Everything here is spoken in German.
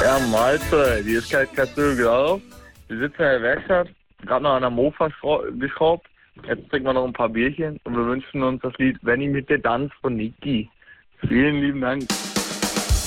Ja, Mahlzeit. Hier ist Kai Graf. Wir sitzen in der Werkstatt, gerade noch an der Mofa geschraubt. Jetzt trinken wir noch ein paar Bierchen und wir wünschen uns das Lied Wenn ich mit dir tanz von Niki. Vielen lieben Dank.